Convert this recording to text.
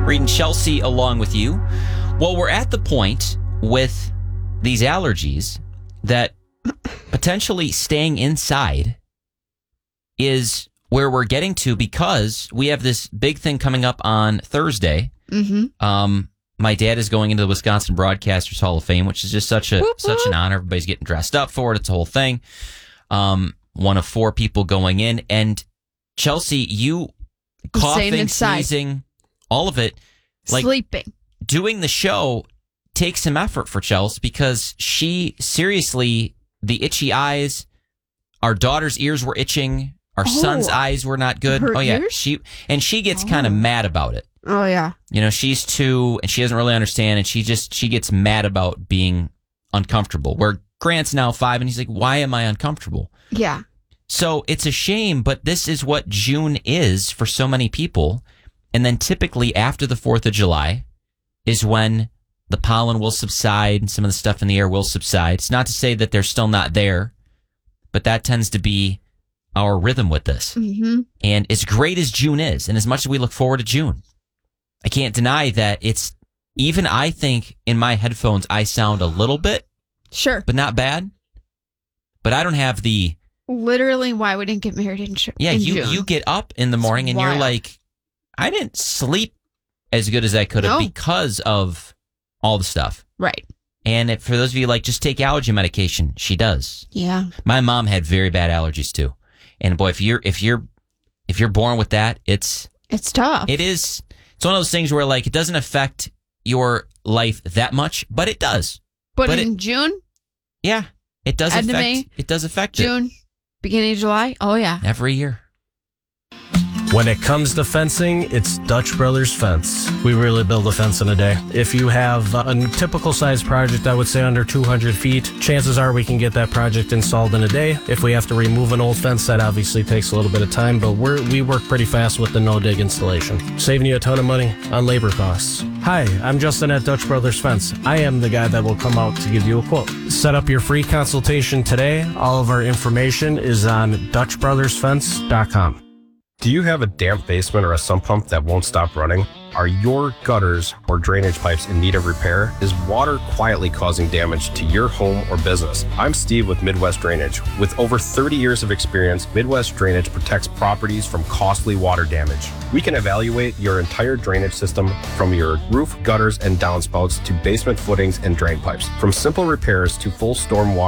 Reading Chelsea along with you. Well, we're at the point with these allergies that potentially staying inside is where we're getting to, because we have this big thing coming up on Thursday. My dad is going into the Wisconsin Broadcasters Hall of Fame, which is just such an honor. Everybody's getting dressed up for it. It's a whole thing. One of 4 people going in. And Chelsea, you coughing, sneezing, all of it. Like, sleeping. Doing the show takes some effort for Chelsea, because she seriously, the itchy eyes, our daughter's ears were itching. Our son's eyes were not good. Her yeah. ears? She gets kind of mad about it. Oh, yeah. You know, she's 2 and she doesn't really understand, and she gets mad about being uncomfortable. Where Grant's now 5 and he's like, why am I uncomfortable? Yeah. So it's a shame, but this is what June is for so many people. And then typically after the 4th of July is when the pollen will subside and some of the stuff in the air will subside. It's not to say that they're still not there, but that tends to be our rhythm with this. And as great as June is, and as much as we look forward to June, I can't deny that it's, even I think in my headphones, I sound a little bit, but not bad. But I don't have the... Literally why we didn't get married in June. Yeah, you get up in the morning and you're like, I didn't sleep as good as I could have because of all the stuff. Right. And for those of you like, just take allergy medication. She does. Yeah. My mom had very bad allergies too. And boy, if you're born with that, it's tough. It is. It's one of those things where like it doesn't affect your life that much, but it does. But in June? Yeah. It does affect May, it. Does affect June, beginning of July? Oh yeah. Every year. When it comes to fencing, it's Dutch Brothers Fence. We really build a fence in a day. If you have a typical size project, I would say under 200 feet, chances are we can get that project installed in a day. If we have to remove an old fence, that obviously takes a little bit of time, but we work pretty fast with the no-dig installation, saving you a ton of money on labor costs. Hi, I'm Justin at Dutch Brothers Fence. I am the guy that will come out to give you a quote. Set up your free consultation today. All of our information is on DutchBrothersFence.com. Do you have a damp basement or a sump pump that won't stop running? Are your gutters or drainage pipes in need of repair? Is water quietly causing damage to your home or business? I'm Steve with Midwest Drainage. With over 30 years of experience, Midwest Drainage protects properties from costly water damage. We can evaluate your entire drainage system from your roof, gutters, and downspouts to basement footings and drain pipes. From simple repairs to full storm water